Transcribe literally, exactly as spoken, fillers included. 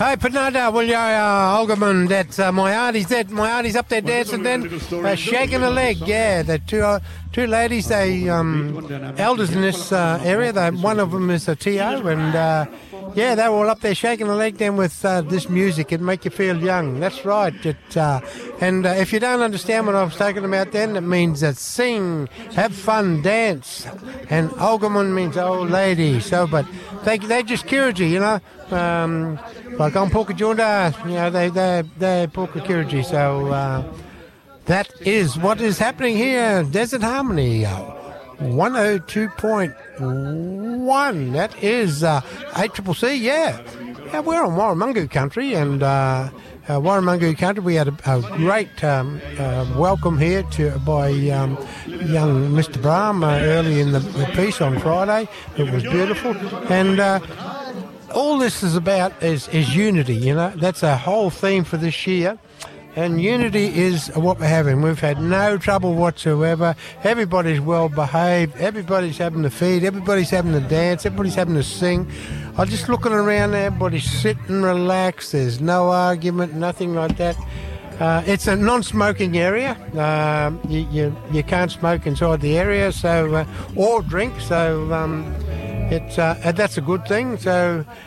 Hey, Panada, will you, uh, Olgaman, that uh, my auntie's that my auntie's up there dancing then, uh, shaking a leg. Yeah, the two uh, two ladies, they um, elders in this uh, area. They, one of them is a T O, and uh, yeah, they were all up there shaking a leg then with uh, this music. It make you feel young. That's right. It, uh, and uh, if you don't understand what I was talking about, then it means that sing, have fun, dance, and Olgaman means old lady. So, but they they just Kiriji, you know. Um, like on Pukajunda, you know, they they they Pukakiriji. So uh, that is what is happening here. Desert Harmony, uh, one oh two point one. That is uh, A C C. Yeah, yeah. We're on Warramungu country, and uh, uh, Warramungu country. We had a, a great um, uh, welcome here to by um, young Mister Brahm uh, early in the, the piece on Friday. It was beautiful, and. Uh, All this is about is, is unity, you know. That's a whole theme for this year. And unity is what we're having. We've had no trouble whatsoever. Everybody's well behaved. Everybody's having to feed. Everybody's having to dance. Everybody's having to sing. I'm just looking around there. Everybody's sitting relaxed. There's no argument, nothing like that. Uh, it's a non-smoking area. Uh, you, you you can't smoke inside the area, so uh, or drink. So um, it's uh, that's a good thing. So.